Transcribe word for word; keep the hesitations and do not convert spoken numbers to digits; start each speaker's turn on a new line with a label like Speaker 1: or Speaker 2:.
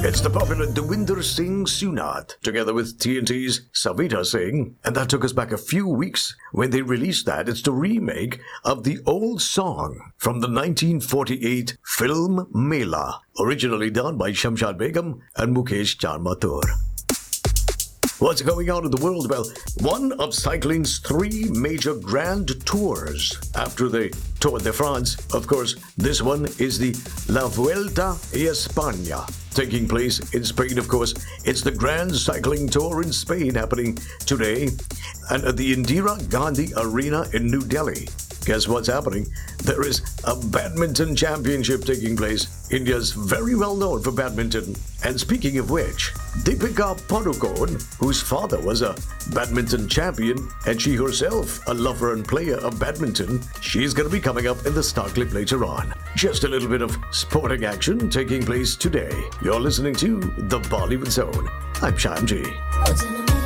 Speaker 1: It's the popular Dewinder Singh Sunat, together with T N T's Savita Singh. And that took us back a few weeks when they released that. It's the remake of the old song from the nineteen forty-eight film Mela, originally done by Shamshad Begum and Mukesh Charmatur. What's going on in the world? Well, one of cycling's three major grand tours after the Tour de France. Of course, this one is the La Vuelta a España, taking place in Spain, of course. It's the Grand Cycling Tour in Spain happening today and at the Indira Gandhi Arena in New Delhi. Guess what's happening? There is a badminton championship taking place. India's very well known for badminton. And speaking of which, Deepika Padukone, whose father was a badminton champion and she herself a lover and player of badminton, she's going to be coming up in the Star Clip later on. Just a little bit of sporting action taking place today. You're listening to The Bollywood Zone. I'm Shyam G.